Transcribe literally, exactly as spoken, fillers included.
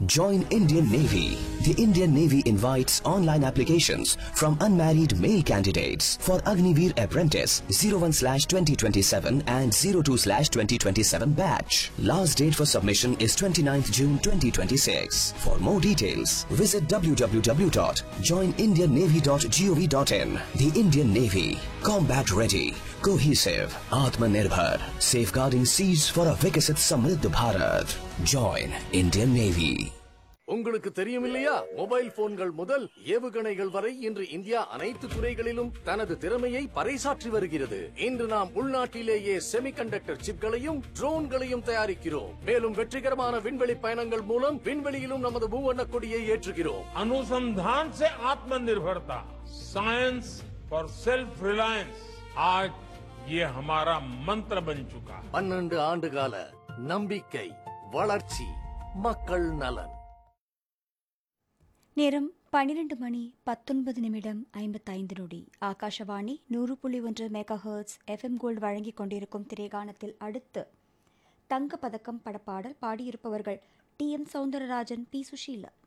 Join Indian Navy. The Indian Navy invites online applications from unmarried male candidates for Agniveer Apprentice zero one slash twenty twenty-seven and zero two slash twenty twenty-seven batch. Last date for submission is twenty-ninth June twenty twenty-six. For more details, visit w w w dot join indian navy dot gov dot in. The Indian Navy. Combat ready. Cohesive. Atmanirbhar. Safeguarding seas for a Viksit Samriddh Bharat. Join Indian Navy. உங்களுக்கு தெரியும் இல்லையா, mobile போன்கள் முதல் ஏவுகணைகள் வரை இன்று India அனைத்து துறைகளிலும் தனது திறமையை பறைசாற்றி வருகிறது. இன்று நாம் உள்நாட்டிலேயே செமிகண்டக்டர் சிப்களையும் ட்ரோன்களையும் தயாரிக்கிறோம். மேலும் வெற்றிகரமான விண்வெளி பயணங்கள் மூலம் விண்வெளியிலும் நமது மூவண்ண கொடியை ஏற்றுகிறோம். अनुसंधान से आत्मनिर्भरता, साइंस फॉर सेल्फ रिलायंस, आज ये हमारा मंत्र बन चुका है. பன்னெண்டு ஆண்டு கால நம்பிக்கை, வளர்ச்சி, மக்கள் நலன். நேரம் பன்னிரண்டு மணி பத்தொன்பது நிமிடம் ஐம்பத்தைந்து நொடி. ஆகாஷவாணி நூறு புள்ளி ஒன்று மெகா ஹெர்ட்ஸ் எஃப்எம் கோல்டு வழங்கிக் கொண்டிருக்கும் திரைகானத்தில் அடுத்து தங்க பதக்கம் படப்பாடல் பாடியிருப்பவர்கள் D M Soundararajan, B Sushila.